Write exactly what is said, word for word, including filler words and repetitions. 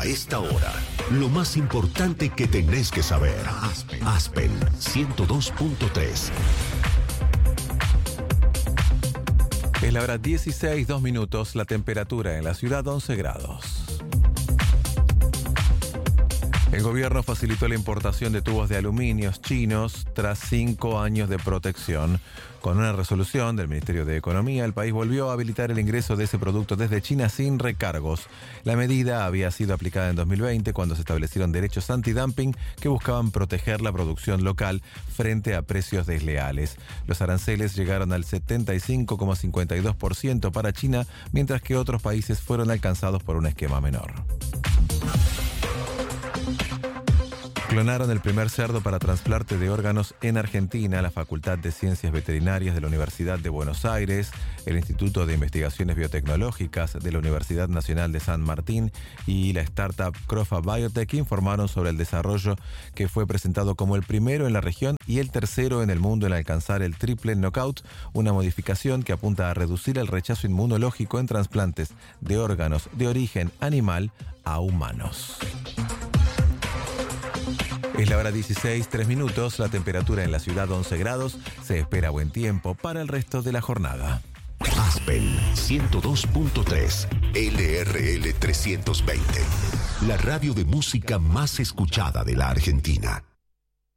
A esta hora, lo más importante que tenés que saber. Aspen, Aspen ciento dos punto tres. Es la hora dieciséis, dos minutos, la temperatura en la ciudad once grados. El gobierno facilitó la importación de tubos de aluminios chinos tras cinco años de protección. Con una resolución del Ministerio de Economía, el país volvió a habilitar el ingreso de ese producto desde China sin recargos. La medida había sido aplicada en dos mil veinte cuando se establecieron derechos antidumping que buscaban proteger la producción local frente a precios desleales. Los aranceles llegaron al setenta y cinco coma cincuenta y dos por ciento para China, mientras que otros países fueron alcanzados por un esquema menor. Clonaron el primer cerdo para trasplante de órganos en Argentina. La Facultad de Ciencias Veterinarias de la Universidad de Buenos Aires, el Instituto de Investigaciones Biotecnológicas de la Universidad Nacional de San Martín y la startup Crofa Biotech informaron sobre el desarrollo que fue presentado como el primero en la región y el tercero en el mundo en alcanzar el triple knockout, una modificación que apunta a reducir el rechazo inmunológico en trasplantes de órganos de origen animal a humanos. Es la hora dieciséis, tres minutos, la temperatura en la ciudad once grados, se espera buen tiempo para el resto de la jornada. Aspen ciento dos punto tres, L R L trescientos veinte, la radio de música más escuchada de la Argentina.